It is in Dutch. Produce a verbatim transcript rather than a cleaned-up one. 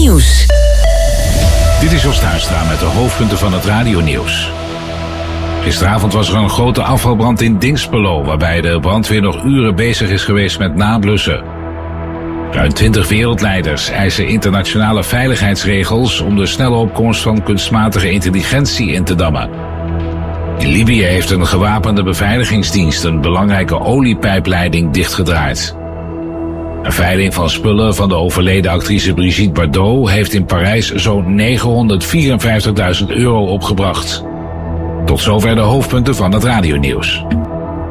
Nieuws. Dit is Jos Thuistra met de hoofdpunten van het radionieuws. Gisteravond was er een grote afvalbrand in Dinxperlo, waarbij de brandweer nog uren bezig is geweest met nablussen. Ruim twintig wereldleiders eisen internationale veiligheidsregels om de snelle opkomst van kunstmatige intelligentie in te dammen. In Libië heeft een gewapende beveiligingsdienst een belangrijke oliepijpleiding dichtgedraaid. Een veiling van spullen van de overleden actrice Brigitte Bardot heeft in Parijs zo'n negenhonderdvierenvijftigduizend euro opgebracht. Tot zover de hoofdpunten van het radionieuws.